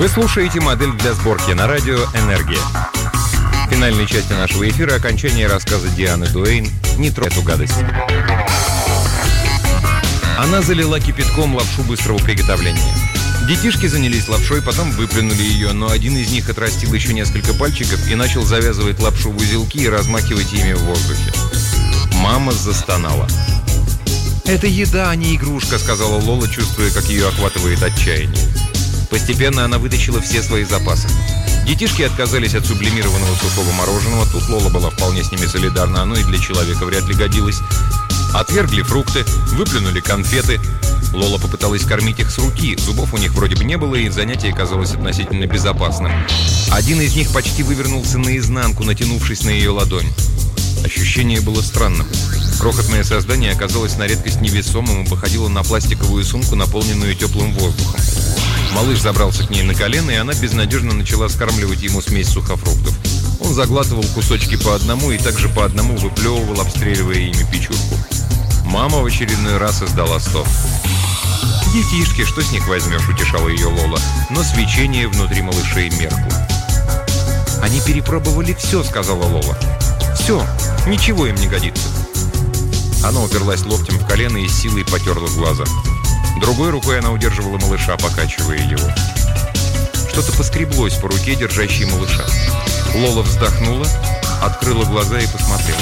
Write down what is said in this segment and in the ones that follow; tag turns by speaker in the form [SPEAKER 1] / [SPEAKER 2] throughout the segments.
[SPEAKER 1] Вы слушаете «Модель для сборки» на радио «Энергия». В финальной части нашего эфира окончание рассказа Дианы Дуэйн «Не трогай эту гадость». Она залила кипятком лапшу быстрого приготовления. Детишки занялись лапшой, потом выплюнули ее, но один из них отрастил еще несколько пальчиков и начал завязывать лапшу в узелки и размахивать ими в воздухе. Мама застонала. «Это еда, а не игрушка», — сказала Лола, чувствуя, как ее охватывает отчаяние. Постепенно она вытащила все свои запасы. Детишки отказались от сублимированного сухого мороженого. Тут Лола была вполне с ними солидарна, оно и для человека вряд ли годилось. Отвергли фрукты, выплюнули конфеты. Лола попыталась кормить их с руки. Зубов у них вроде бы не было, и занятие казалось относительно безопасным. Один из них почти вывернулся наизнанку, натянувшись на ее ладонь. Ощущение было странным. Крохотное создание оказалось на редкость невесомым и походило на пластиковую сумку, наполненную теплым воздухом. Малыш забрался к ней на колено, и она безнадежно начала скармливать ему смесь сухофруктов. Он заглатывал кусочки по одному и также по одному выплевывал, обстреливая ими печурку. Мама в очередной раз издала стон. «Детишки, что с них возьмешь?» – утешала ее Лола. Но свечение внутри малышей меркло. «Они перепробовали все», – сказала Лола. «Все, ничего им не годится». Она уперлась локтем в колено и с силой потерла глаза. Другой рукой она удерживала малыша, покачивая его. Что-то поскреблось по руке, держащей малыша. Лола вздохнула, открыла глаза и посмотрела.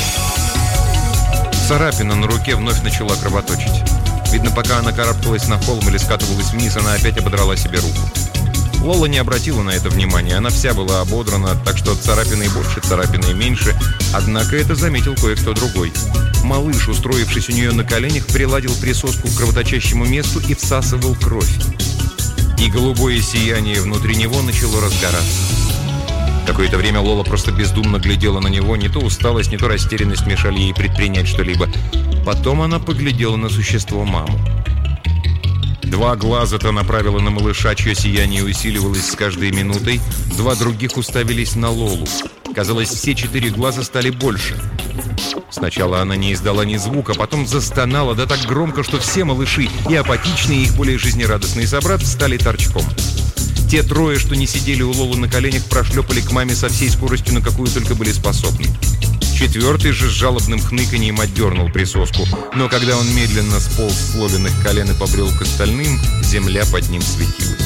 [SPEAKER 1] Царапина на руке вновь начала кровоточить. Видно, пока она карабкалась на холм или скатывалась вниз, она опять ободрала себе руку. Лола не обратила на это внимания, она вся была ободрана, так что царапины больше, царапины меньше. Однако это заметил кое-кто другой. Малыш, устроившись у нее на коленях, приладил присоску к кровоточащему месту и всасывал кровь. И голубое сияние внутри него начало разгораться. Какое-то время Лола просто бездумно глядела на него, не то усталость, не то растерянность мешали ей предпринять что-либо. Потом она поглядела на существо маму. Два глаза-то направила на малыша, чье сияние усиливалось с каждой минутой. Два других уставились на Лолу. Казалось, все 4 глаза стали больше. Сначала она не издала ни звука, потом застонала, да так громко, что все малыши, и апатичные, и их более жизнерадостные собрат, стали торчком. Те трое, что не сидели у Лолы на коленях, прошлепали к маме со всей скоростью, на какую только были способны. Четвертый же с жалобным хныканьем отдернул присоску, но когда он медленно сполз с Лолиных колен и побрел к остальным, земля под ним светилась.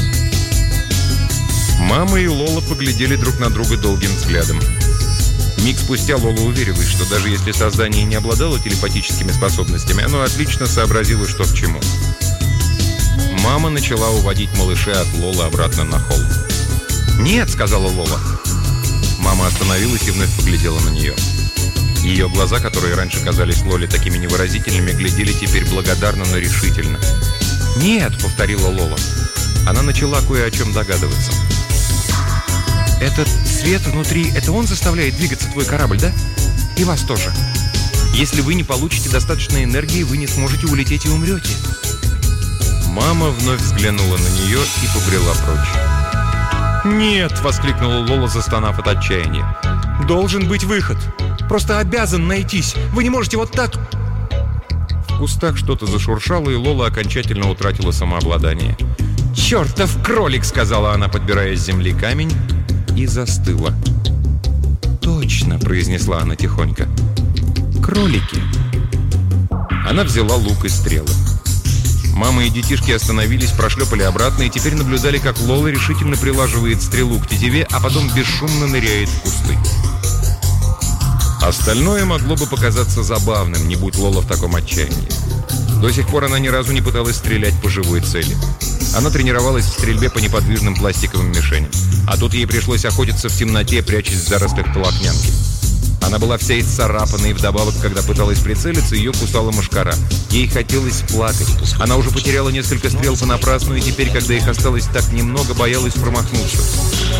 [SPEAKER 1] Мама и Лола поглядели друг на друга долгим взглядом. Миг спустя Лола уверилась, что даже если создание не обладало телепатическими способностями, оно отлично сообразило, что к чему. Мама начала уводить малыша от Лолы обратно на холм. «Нет», — сказала Лола. Мама остановилась и вновь поглядела на нее. Ее глаза, которые раньше казались Лоле такими невыразительными, глядели теперь благодарно, но решительно. «Нет», — повторила Лола. Она начала кое о чем догадываться. «Этот свет внутри, это он заставляет двигаться твой корабль, да? И вас тоже. Если вы не получите достаточно энергии, вы не сможете улететь и умрете». Мама вновь взглянула на нее и побрела прочь. «Нет!» — воскликнула Лола, застонав от отчаяния. «Должен быть выход. Просто обязан найтись. Вы не можете вот так...» В кустах что-то зашуршало, и Лола окончательно утратила самообладание. «Чертов кролик!» — сказала она, подбирая с земли камень, и застыла. «Точно!» — произнесла она тихонько. «Кролики!» Она взяла лук и стрелы. Мама и детишки остановились, прошлепали обратно и теперь наблюдали, как Лола решительно прилаживает стрелу к тетиве, а потом бесшумно ныряет в кусты. Остальное могло бы показаться забавным, не будь Лола в таком отчаянии. До сих пор она ни разу не пыталась стрелять по живой цели. Она тренировалась в стрельбе по неподвижным пластиковым мишеням. А тут ей пришлось охотиться в темноте, прячась в зарослях толокнянки. Она была вся исцарапана, и вдобавок, когда пыталась прицелиться, ее кусала мошкара. Ей хотелось плакать. Она уже потеряла несколько стрел понапрасну, и теперь, когда их осталось так немного, боялась промахнуться.